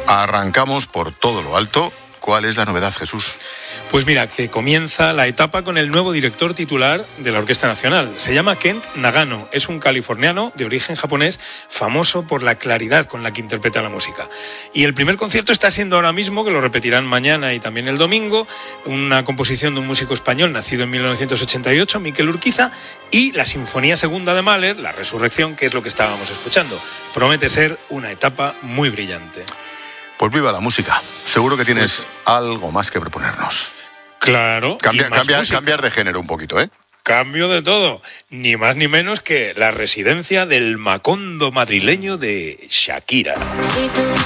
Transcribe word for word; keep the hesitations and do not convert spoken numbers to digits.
Arrancamos por todo lo alto. ¿Cuál es la novedad, Jesús? Pues mira, que comienza la etapa con el nuevo director titular de la Orquesta Nacional. Se llama Kent Nagano, es un californiano de origen japonés, famoso por la claridad con la que interpreta la música. Y el primer concierto está siendo ahora mismo, que lo repetirán mañana y también el domingo, una composición de un músico español nacido en mil novecientos ochenta y ocho, Miquel Urquiza, y la Sinfonía Segunda de Mahler, La Resurrección, que es lo que estábamos escuchando. Promete ser una etapa muy brillante. Pues viva la música. Seguro que tienes pues, algo más que proponernos. Claro. Cambia, cambia, cambiar de género un poquito, ¿eh? Cambio de todo. Ni más ni menos que la residencia del Macondo madrileño de Shakira. Si tú